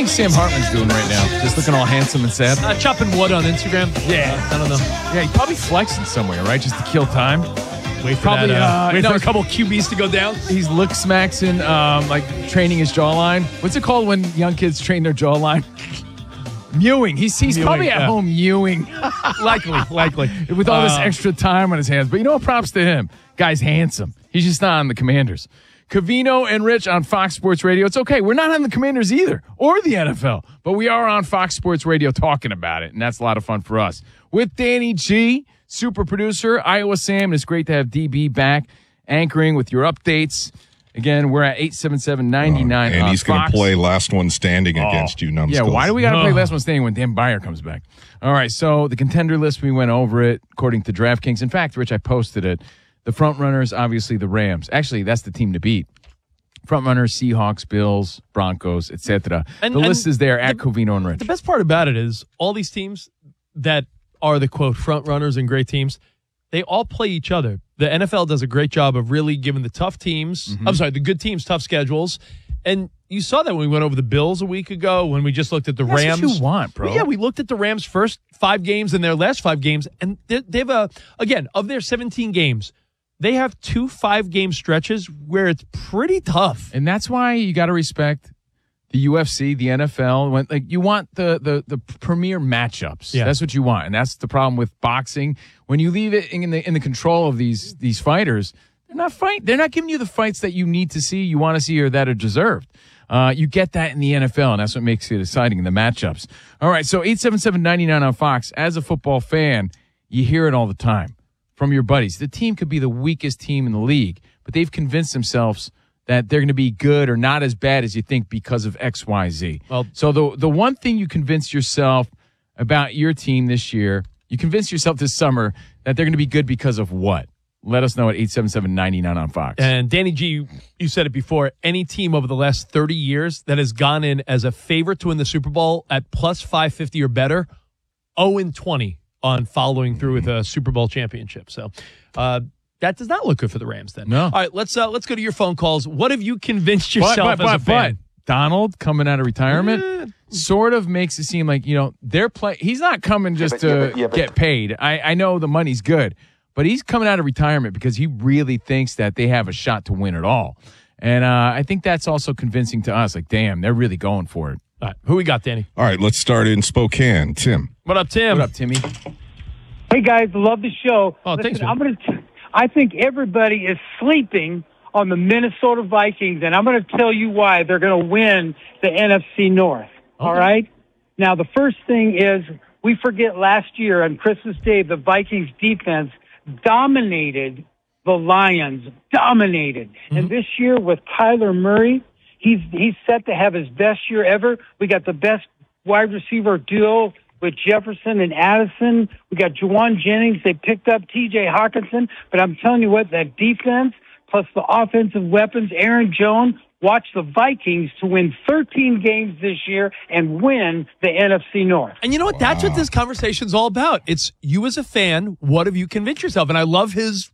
think Sam Hartman's doing right now? Just looking all handsome and sad? Chopping wood on Instagram. Yeah. I don't know. Yeah, he's probably flexing somewhere, right? Just to kill time. Wait for Probably, that. Wait no, for a couple QBs to go down. He's look smaxing, like training his jawline. What's it called when young kids train their jawline? Mewing. He's Mewing, probably at home mewing. Likely. With all this extra time on his hands. But you know what? Props to him. Guy's handsome. He's just not on the Commanders. Covino and Rich on Fox Sports Radio. It's okay. We're not on the Commanders either or the NFL, but we are on Fox Sports Radio talking about it, and that's a lot of fun for us. With Danny G, super producer, Iowa Sam, and it's great to have DB back anchoring with your updates. Again, we're at 877-99 and he's going to play last one standing Oh. against you, numbskulls. Yeah, why do we got to play last one standing when Dan Byer comes back? All right, so the contender list, we went over it according to DraftKings. In fact, Rich, I posted it. The front runners, obviously the Rams. Actually, that's the team to beat. Front runners, Seahawks, Bills, Broncos, etc. The list is there at Covino and Rich. The best part about it is all these teams that are the, quote, front runners and great teams, they all play each other. The NFL does a great job of really giving the tough teams, the good teams, tough schedules. And you saw that when we went over the Bills a week ago, when we just looked at the Rams. That's what you want, bro. Yeah, we looked at the Rams' first 5 games and their last 5 games, and they've again, of their 17 games, they have 2 5-game stretches where it's pretty tough. And that's why you got to respect the UFC, the NFL. When, like, you want the premier matchups. Yeah. That's what you want. And that's the problem with boxing. When you leave it in the control of these fighters, they're not giving you the fights that you need to see, you want to see, or that are deserved. You get that in the NFL, and that's what makes it exciting in the matchups. All right, so 877-99 on Fox. As a football fan, you hear it all the time from your buddies. The team could be the weakest team in the league, but they've convinced themselves that they're going to be good or not as bad as you think because of X, Y, Z. Well, so the one thing you convince yourself about your team this year, you convince yourself this summer that they're going to be good because of what? Let us know at 877-99 on Fox. And Danny G, you said it before, any team over the last 30 years that has gone in as a favorite to win the Super Bowl at plus 550 or better, 0-20 on following through with a Super Bowl championship. So that does not look good for the Rams then. No. All right, let's go to your phone calls. What have you convinced yourself as a fan? Donald coming out of retirement sort of makes it seem like, he's not coming just to get paid. I know the money's good, but he's coming out of retirement because he really thinks that they have a shot to win it all. And I think that's also convincing to us. Like, damn, they're really going for it. All right, who we got, Danny? All right, let's start in Spokane. Tim. What up, Tim? What up, Timmy? Hey, guys, love the show. Oh, thanks, man. I think everybody is sleeping on the Minnesota Vikings, and I'm going to tell you why they're going to win the NFC North. All right? Now, the first thing is we forget last year on Christmas Day, the Vikings defense dominated the Lions, And this year with Kyler Murray, he's set to have his best year ever. We got the best wide receiver duo with Jefferson and Addison. We got Juwan Jennings. They picked up T.J. Hawkinson. But I'm telling you what, that defense plus the offensive weapons, Aaron Jones, watch the Vikings to win 13 games this year and win the NFC North. And you know what? That's what this conversation's all about. It's you as a fan. What have you convinced yourself? And I love his